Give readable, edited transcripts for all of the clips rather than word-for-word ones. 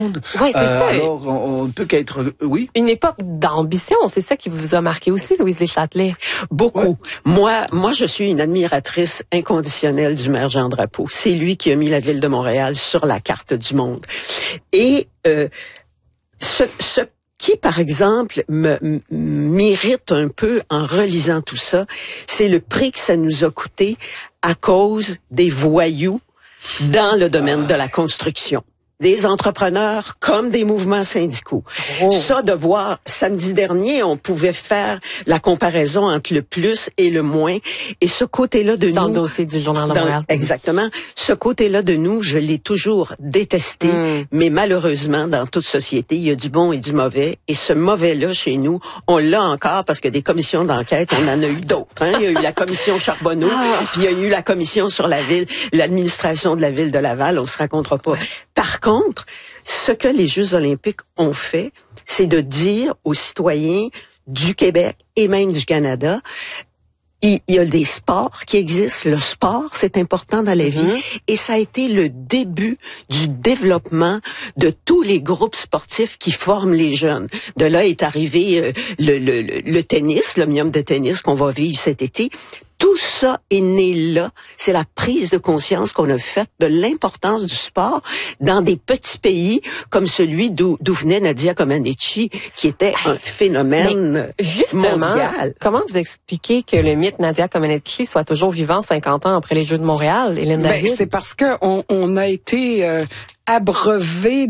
Oui, c'est ça. Alors, on ne peut qu'être... Oui? Une époque d'ambition, c'est ça qui vous a marqué aussi, Louise Deschâtelet. Beaucoup. Ouais. Moi, je suis une admiratrice inconditionnelle du maire Jean Drapeau. C'est lui qui a mis la ville de Montréal sur la carte du monde. Et ce qui, par exemple, m'irrite un peu en relisant tout ça, c'est le prix que ça nous a coûté à cause des voyous dans le domaine de la construction. Des entrepreneurs comme des mouvements syndicaux. Oh. Ça, de voir, samedi dernier, on pouvait faire la comparaison entre le plus et le moins. Et ce côté-là de nous... Dans le dossier du Journal de Montréal. Exactement. Ce côté-là de nous, je l'ai toujours détesté. Mais malheureusement, dans toute société, il y a du bon et du mauvais. Et ce mauvais-là, chez nous, on l'a encore parce que des commissions d'enquête, on en a eu d'autres. Hein? Il y a eu la commission Charbonneau, puis il y a eu la commission sur la ville, l'administration de la ville de Laval. On se racontera pas. Par contre, ce que les Jeux olympiques ont fait, c'est de dire aux citoyens du Québec et même du Canada, il y a des sports qui existent. Le sport, c'est important dans la vie. Et ça a été le début du développement de tous les groupes sportifs qui forment les jeunes. De là est arrivé le tennis, l'omnium de tennis qu'on va vivre cet été. Tout ça est né là. C'est la prise de conscience qu'on a faite de l'importance du sport dans des petits pays comme celui d'où venait Nadia Comaneci, qui était un phénomène mondial. Comment vous expliquez que le mythe Nadia Comaneci soit toujours vivant 50 ans après les Jeux de Montréal, Hélène David? C'est parce que on a été abreuvé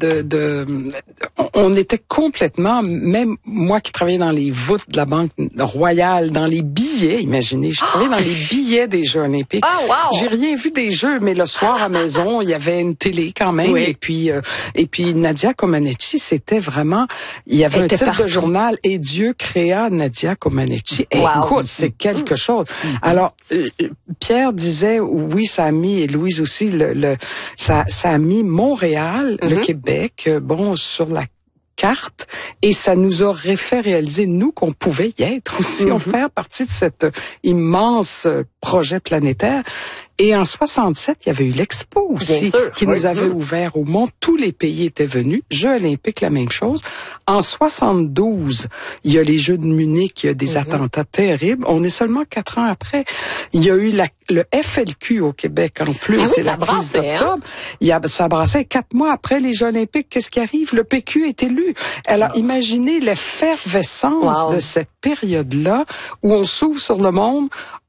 on était complètement, même moi qui travaillais dans les voûtes de la Banque Royale, dans les billets, imaginez, je travaillais dans les billets des Jeux olympiques. Oh, wow. J'ai rien vu des Jeux, mais le soir à maison, il y avait une télé quand même, oui. et puis Nadia Comaneci, c'était vraiment, il y avait un titre de journal, et Dieu créa Nadia Comaneci. Wow. Écoute, c'est quelque chose. Alors, Pierre disait, oui, ça a mis, et Louise aussi, ça a mis Montréal, le Québec, sur la carte, et ça nous aurait fait réaliser, nous, qu'on pouvait y être aussi, faire partie de cet immense projet planétaire. Et en 67, il y avait eu l'Expo aussi, qui nous avait ouvert au monde. Tous les pays étaient venus. Jeux olympiques, la même chose. En 72, il y a les Jeux de Munich, il y a des attentats terribles. On est seulement 4 ans après. Il y a eu le FLQ au Québec en plus. C'est la crise d'octobre. Ça brassait 4 mois après les Jeux olympiques. Qu'est-ce qui arrive? Le PQ est élu. Alors, imaginez l'effervescence de cette période-là où on s'ouvre sur le monde,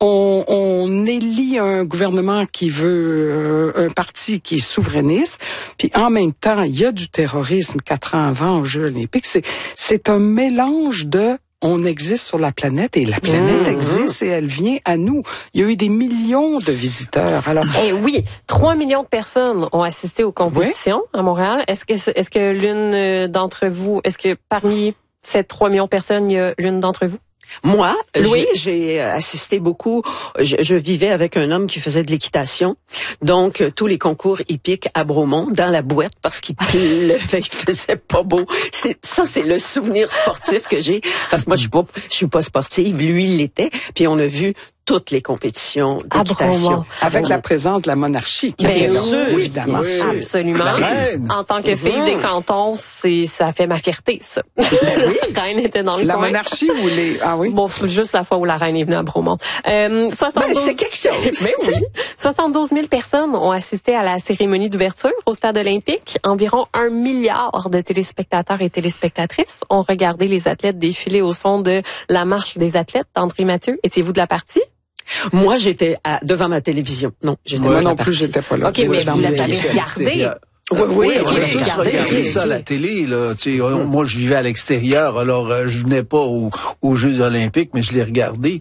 on élit un gouvernement qui veut un parti qui est souverainiste, puis en même temps, il y a du terrorisme 4 ans avant aux Jeux olympiques. C'est un mélange de on existe sur la planète et la planète existe et elle vient à nous. Il y a eu des millions de visiteurs. Alors, oui, 3 millions de personnes ont assisté aux compétitions à Montréal. Est-ce que l'une d'entre vous, est-ce que parmi ces 3 millions de personnes, il y a l'une d'entre vous? Moi, j'ai assisté beaucoup. Je vivais avec un homme qui faisait de l'équitation. Donc, tous les concours hippiques à Bromont, dans la boîte, parce qu'il pleuvait, il faisait pas beau. C'est le souvenir sportif que j'ai. Parce que moi, je suis pas sportive. Lui, il l'était. Puis on a vu toutes les compétitions d'équitation. Avec la présence de la monarchie. Bien sûr, évidemment. Oui. Absolument. En tant que fille des cantons, ça fait ma fierté, ça. La reine était dans le coin. La monarchie ou les... Ah oui? Bon, juste la fois où la reine est venue à Bromont. 72... c'est quelque chose. Mais oui. 72 000 personnes ont assisté à la cérémonie d'ouverture au Stade olympique. Environ 1 milliard de téléspectateurs et téléspectatrices ont regardé les athlètes défiler au son de la marche des athlètes d'André Mathieu. Étiez-vous de la partie? Moi, j'étais devant ma télévision. Non, moi non plus, j'étais pas là. OK, mais vous l'avez regardé. Oui, on a tous regardé ça à la télé. Là. Moi, je vivais à l'extérieur, alors je venais pas aux Jeux olympiques, mais je l'ai regardé.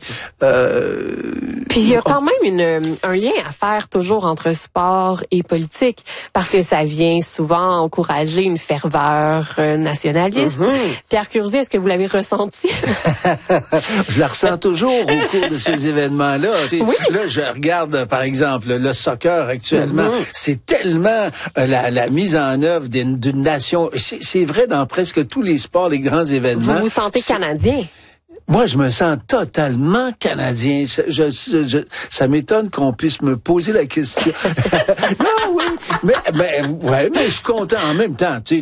Puis il y a quand même un lien à faire toujours entre sport et politique, parce que ça vient souvent encourager une ferveur nationaliste. Pierre Curzi, est-ce que vous l'avez ressenti? Je la ressens toujours au cours de ces événements-là. Oui. Là, je regarde, par exemple, le soccer actuellement. C'est tellement la mise en œuvre d'une nation. C'est vrai dans presque tous les sports, les grands événements. Vous vous sentez canadien? Moi, je me sens totalement canadien. Ça m'étonne qu'on puisse me poser la question. Non, oui, mais je suis content en même temps. Tu sais,